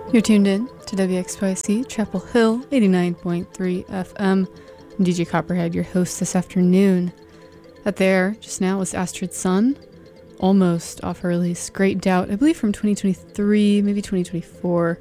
You're tuned in to WXYC Chapel Hill 89.3 FM. I'm DJ Copperhead, your host this afternoon. That there, just now, was Astrid Sun, almost off her release, Great Doubt, I believe from 2023, maybe 2024.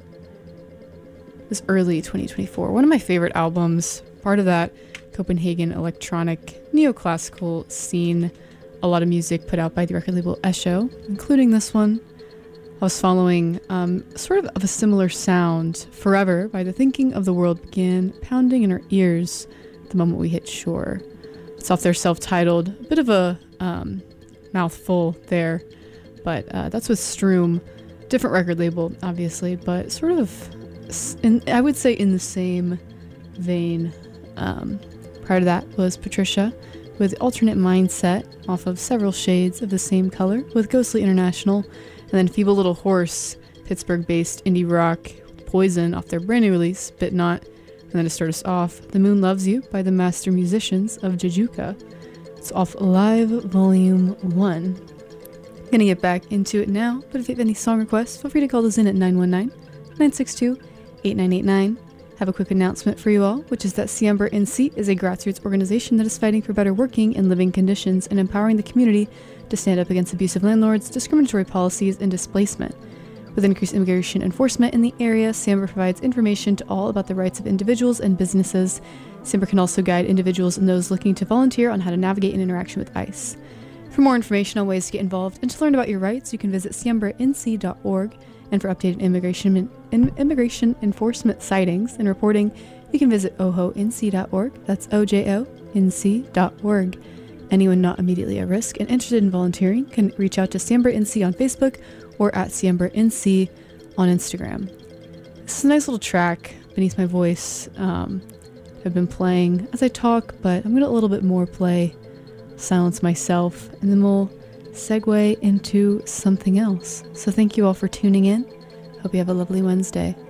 It was early 2024. One of my favorite albums, part of that Copenhagen electronic neoclassical scene. A lot of music put out by the record label Esho, including this one. I was following sort of a similar sound, Forever, by The Thinking of the World Began pounding in our ears the moment we hit shore. It's off their self-titled, a bit of a mouthful there, but that's with Stroom. Different record label, obviously, but sort of, I would say in the same vein. Prior to that was Patricia with Alternate Mindset off of Several Shades of the Same Color with Ghostly International. And then Feeble Little Horse, Pittsburgh-based indie rock, Poison off their brand new release, Bit Not. And then to start us off, The Moon Loves You by the Master Musicians of Jajuka. It's off Live Volume 1. Gonna get back into it now, but if you have any song requests, feel free to call us in at 919-962-8989. Have a quick announcement for you all, which is that Siembra NC is a grassroots organization that is fighting for better working and living conditions and empowering the community to stand up against abusive landlords, discriminatory policies, and displacement. With increased immigration enforcement in the area, Siembra provides information to all about the rights of individuals and businesses. Siembra can also guide individuals and those looking to volunteer on how to navigate an interaction with ICE. For more information on ways to get involved and to learn about your rights, you can visit siembranc.org. And for updated immigration enforcement sightings and reporting, you can visit ojonc.org. That's ojonc.org. Anyone not immediately at risk and interested in volunteering can reach out to Siembra NC on Facebook or at Siembra NC on Instagram. This is a nice little track beneath my voice. I've been playing as I talk, but I'm going to a little bit more play Silence Myself, and then we'll segue into something else. So thank you all for tuning in. Hope you have a lovely Wednesday.